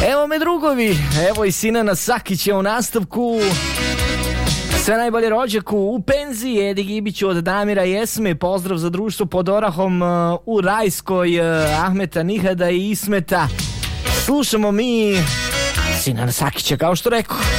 Evo me drugovi, evo i Sinana Sakića u nastavku. Sve najbolje rođaku u penziji, Edi Gibiću od Damira i Esme, pozdrav za društvo pod Orahom u Rajskoj, Ahmeta, Nihada i Ismeta. Slušamo mi Sinana Sakića, kao što rekao.